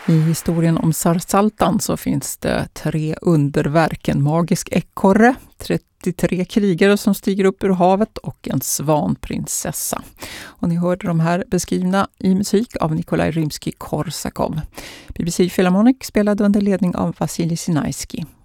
I historien om Tsar Zaltan så finns det 3 underverk, en magisk ekorre, 33 krigare som stiger upp ur havet och en svanprinsessa. Och ni hörde de här beskrivna i musik av Nikolaj Rimsky-Korsakov. BBC Philharmonic spelade under ledning av Vasilij Sinaiski.